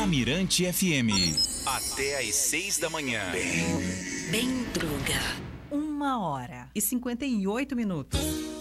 na Mirante FM. Até às 6 da manhã. Bem Druga. 1h58.